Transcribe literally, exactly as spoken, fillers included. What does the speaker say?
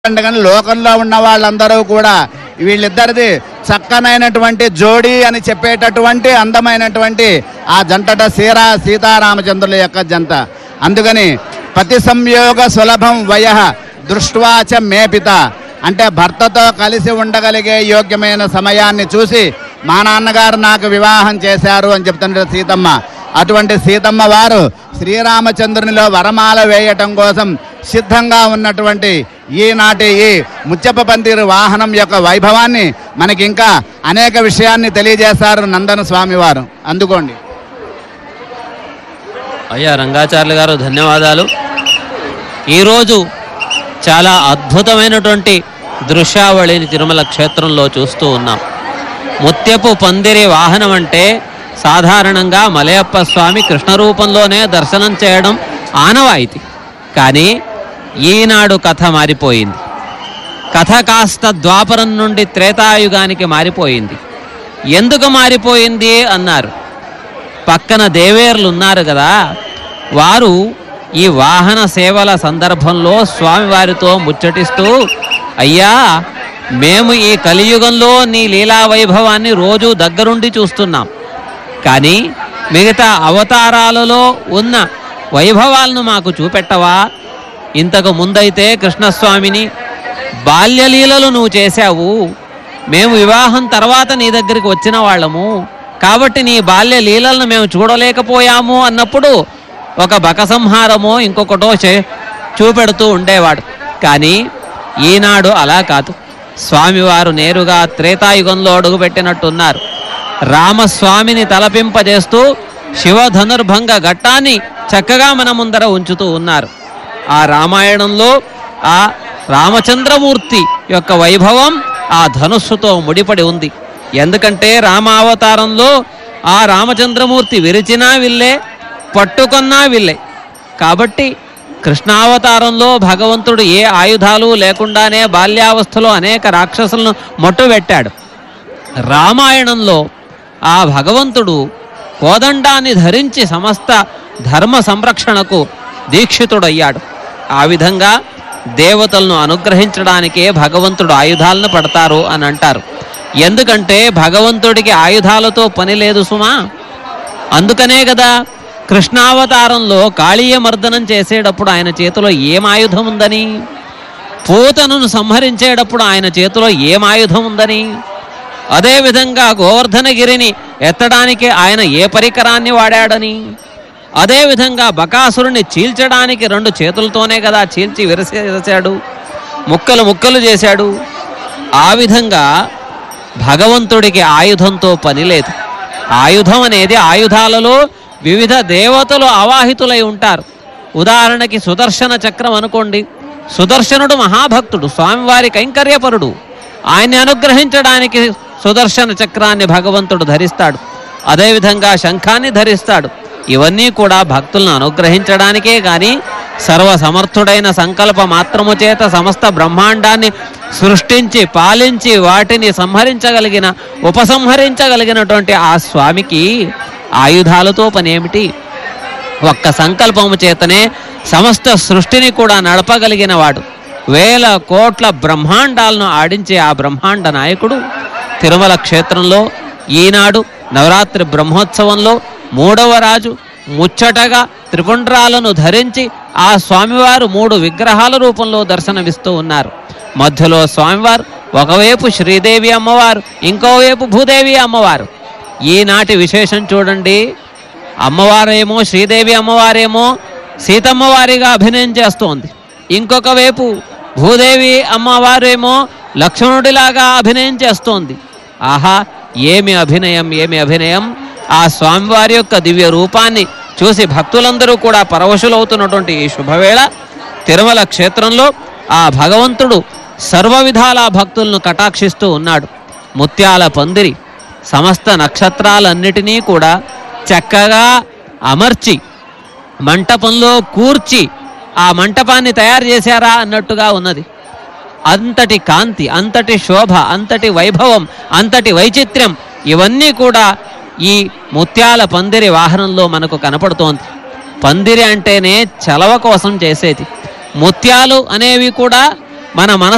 కానీ లోకంలో ఉన్న వాళ్ళందరూ కూడా వీళ్ళిద్దరిది చక్కనైనటువంటి జోడీ అని చెప్పేటటువంటి అందమైనటువంటి ఆ జంటట సీరా సీతారామచంద్రుల యొక్క జంట. అందుకని పతి సంయోగ సులభం వయః దృష్ట్వాచ మేపిత అంటే భర్తతో కలిసి ఉండగలిగే యోగ్యమైన సమయాన్ని చూసి మా నాన్నగారు నాకు వివాహం చేశారు అని చెప్తుంటే సీతమ్మ. అటువంటి సీతమ్మ వారు శ్రీరామచంద్రునిలో వరమాల వేయటం కోసం సిద్ధంగా ఉన్నటువంటి ఈనాటి ఈ ముత్యప్ప పందిరి వాహనం యొక్క వైభవాన్ని మనకి ఇంకా అనేక విషయాన్ని తెలియజేశారు నందన స్వామి వారు. అందుకోండి అయ్యా రంగాచార్యులు గారు, ధన్యవాదాలు. ఈరోజు చాలా అద్భుతమైనటువంటి దృశ్యావళిని తిరుమల క్షేత్రంలో చూస్తూ ఉన్నాం. ముత్యపు పందిరి వాహనం అంటే సాధారణంగా మలయప్ప స్వామి కృష్ణ రూపంలోనే దర్శనం చేయడం ఆనవాయితీ. కానీ ఈనాడు కథ మారిపోయింది. కథ కాస్త ద్వాపరం నుండి త్రేతాయుగానికి మారిపోయింది. ఎందుకు మారిపోయింది అన్నారు. పక్కన దేవేర్లు ఉన్నారు కదా, వారు ఈ వాహన సేవల సందర్భంలో స్వామివారితో ముచ్చటిస్తూ, అయ్యా మేము ఈ కలియుగంలో నీ లీలా వైభవాన్ని రోజు దగ్గరుండి చూస్తున్నాం, కానీ మిగతా అవతారాలలో ఉన్న వైభవాలను మాకు చూపెట్టవా? ఇంతకు ముందైతే కృష్ణస్వామిని బాల్యలీలలు నువ్వు చేశావు, మేము వివాహం తర్వాత నీ దగ్గరికి వచ్చిన వాళ్ళము, కాబట్టి నీ బాల్య లీలలను మేము చూడలేకపోయాము అన్నప్పుడు ఒక బకసంహారమో ఇంకొకటో చే చూపెడుతూ ఉండేవాడు. కానీ ఈనాడు అలా కాదు. స్వామివారు నేరుగా త్రేతాయుగంలో అడుగుపెట్టినట్టున్నారు. రామస్వామిని తలపింపజేస్తూ శివధనుర్భంగ ఘట్టాన్ని చక్కగా మన ముందర ఉంచుతూ ఉన్నారు. ఆ రామాయణంలో ఆ రామచంద్రమూర్తి యొక్క వైభవం ఆ ధనుస్సుతో ముడిపడి ఉంది. ఎందుకంటే రామావతారంలో ఆ రామచంద్రమూర్తి విరిచినా విల్లే, పట్టుకొన్నా విల్లే. కాబట్టి కృష్ణావతారంలో భగవంతుడు ఏ ఆయుధాలు లేకుండానే బాల్యావస్థలో అనేక రాక్షసులను మట్టుబెట్టాడు. రామాయణంలో ఆ భగవంతుడు కోదండాన్ని ధరించి సమస్త ధర్మ సంరక్షణకు దీక్షితుడయ్యాడు. ఆ విధంగా దేవతలను అనుగ్రహించడానికే భగవంతుడు ఆయుధాలను పడతారు అని అంటారు. ఎందుకంటే భగవంతుడికి ఆయుధాలతో పని లేదు సుమా. అందుకనే కదా కృష్ణావతారంలో కాళీయ మర్దనం చేసేటప్పుడు ఆయన చేతిలో ఏం ఆయుధం ఉందని, పూతను సంహరించేటప్పుడు ఆయన చేతిలో ఏం ఆయుధం ఉందని, అదేవిధంగా గోవర్ధనగిరిని ఎత్తడానికి ఆయన ఏ పరికరాన్ని వాడాడని, అదేవిధంగా బకాసురుని చీల్చడానికి రెండు చేతులతోనే కదా చీల్చి విరసేసాడు, ముక్కలు ముక్కలు చేశాడు. ఆ విధంగా భగవంతుడికి ఆయుధంతో పని లేదు. ఆయుధం అనేది ఆయుధాలలో వివిధ దేవతలు అవాహితులై ఉంటారు. ఉదాహరణకి సుదర్శన చక్రం అనుకోండి. సుదర్శనుడు మహాభక్తుడు, స్వామివారి కైంకర్యపరుడు. ఆయన్ని అనుగ్రహించడానికి సుదర్శన చక్రాన్ని భగవంతుడు ధరిస్తాడు. అదేవిధంగా శంఖాన్ని ధరిస్తాడు. ఇవన్నీ కూడా భక్తులను అనుగ్రహించడానికే కానీ సర్వసమర్థుడైన సంకల్ప మాత్రము చేత సమస్త బ్రహ్మాండాన్ని సృష్టించి పాలించి వాటిని సంహరించగలిగిన ఉపసంహరించగలిగినటువంటి ఆ స్వామికి ఆయుధాలతో పనేమిటి? ఒక్క సంకల్పము చేతనే సమస్త సృష్టిని కూడా నడపగలిగిన వాడు, వేల కోట్ల బ్రహ్మాండాలను ఆడించే ఆ బ్రహ్మాండ నాయకుడు తిరుమల క్షేత్రంలో ఈనాడు నవరాత్రి బ్రహ్మోత్సవంలో మూడవ రాజు ముచ్చటగా త్రిపుండ్రాలను ధరించి ఆ స్వామివారు మూడు విగ్రహాల రూపంలో దర్శనమిస్తూ ఉన్నారు. మధ్యలో స్వామివారు ఒకవైపు శ్రీదేవి అమ్మవారు, ఇంకోవైపు భూదేవి అమ్మవారు. ఈనాటి విశేషం చూడండి. అమ్మవారేమో శ్రీదేవి అమ్మవారేమో సీతమ్మవారిగా అభినయం చేస్తోంది, ఇంకొక వైపు భూదేవి అమ్మవారేమో లక్ష్మణుడిలాగా అభినయం చేస్తోంది. ఆహా, ఏమి అభినయం, ఏమి అభినయం! ఆ స్వామివారి యొక్క దివ్య రూపాన్ని చూసి భక్తులందరూ కూడా పరవశులవుతున్నటువంటి ఈ శుభవేళ తిరుమల క్షేత్రంలో ఆ భగవంతుడు సర్వ విధాల భక్తులను కటాక్షిస్తూ ఉన్నాడు. ముత్యాల పందిరి సమస్త నక్షత్రాలన్నిటినీ కూడా చక్కగా అమర్చి మంటపంలో కూర్చి ఆ మంటపాన్ని తయారు చేశారా అన్నట్టుగా ఉన్నది. అంతటి కాంతి, అంతటి శోభ, అంతటి వైభవం, అంతటి వైచిత్ర్యం ఇవన్నీ కూడా ఈ ముత్యాల పందిరి వాహనంలో మనకు కనపడుతోంది. పందిరి అంటేనే చలవ కోసం చేసేది. ముత్యాలు అనేవి కూడా మన మనసు